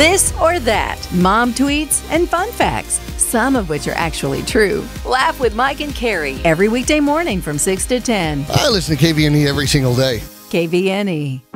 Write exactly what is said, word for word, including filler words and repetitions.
This or that. Mom tweets and fun facts, some of which are actually true. Laugh with Mike and Carrie every weekday morning from six to ten. I listen to K V N E every single day. K V N E.